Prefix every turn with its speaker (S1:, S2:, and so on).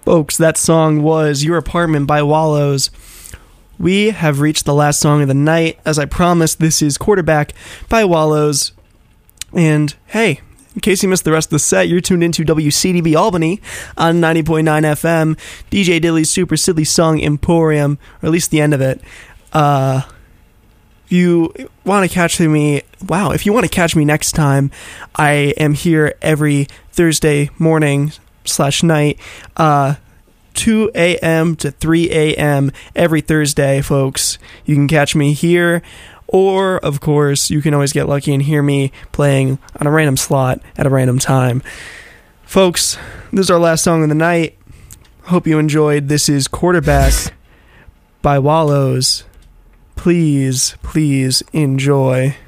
S1: Folks, that song was Your Apartment by Wallows. We have reached the last song of the night. As I promised, this is Quarterback by Wallows. And hey, in case you missed the rest of the set, you're tuned into WCDB Albany on 90.9 FM, DJ Dilly's Super Silly Song Emporium, or at least the end of it. If you want to catch me, if you want to catch me next time, I am here every Thursday morning / night, 2 a.m. to 3 a.m. every Thursday, folks. You can catch me here, or, of course, you can always get lucky and hear me playing on a random slot at a random time. Folks, this is our last song of the night. Hope you enjoyed. This is Quarterback by Wallows. Please, please enjoy.